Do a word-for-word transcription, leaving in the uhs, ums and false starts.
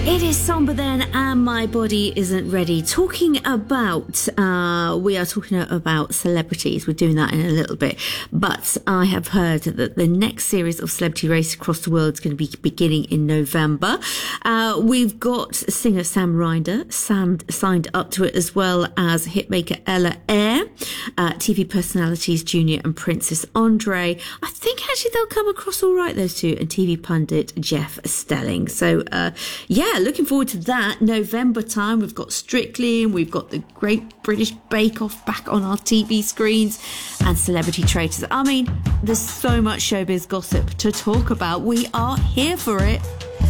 It is somber then, and my body isn't ready. Talking about, uh, we are talking about celebrities. We're doing that in a little bit. But I have heard that the next series of Celebrity Race across the world is going to be beginning in November. Uh, we've got singer Sam Ryder Sam signed up to it, as well as hitmaker Ella Eyre, uh, T V personalities Junior and Princess Andre. I think actually they'll come across all right, those two, and T V pundit Jeff Stelling. So, uh, yeah. Looking forward to that. November time, we've got Strictly, and we've got the Great British Bake Off back on our T V screens, and Celebrity Traitors. I mean, there's so much showbiz gossip to talk about. We are here for it.